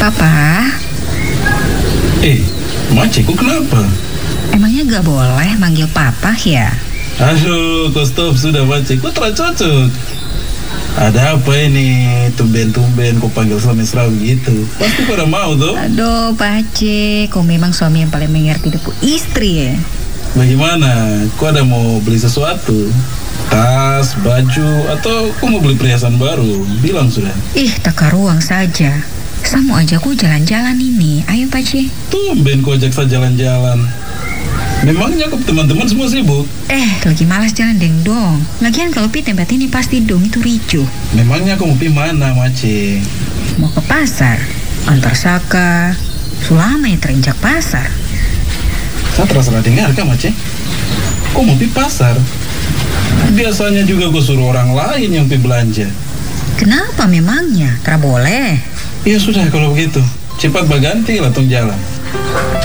Papa, Mace, kok kenapa? emangnya gak boleh manggil papa ya? Aduh, kok stop sudah Mace, kok terlalu cocok. Ada apa ini? Tumben-tumben kok panggil suami mesra gitu. Pasti pada mau tuh. Aduh, Pace, kau memang suami yang paling mengerti hidup istri ya? Bagaimana? Kok ada mau beli sesuatu? Tas, baju, atau kok mau beli perhiasan baru? Bilang sudah. Tak karuang saja. Samu ajakku jalan-jalan ini. Ayo, Pace. Tumben kok ajak saya jalan-jalan. Memangnya kok teman-teman semua sibuk? Lagi malas jalan dong. Lagian kalau pi tempat ini pasti dong itu ricuh. Memangnya kok mau pi mana, Mace? Mau ke pasar, antar Saka. Sulama yang terinjak pasar. Saya terserah dengar kan, Mace? Kok mau pi pasar? Biasanya juga gue suruh orang lain yang pi belanja. Kenapa memangnya? Tidak boleh. Ya sudah kalau begitu. Cepat berganti lah tong jalan.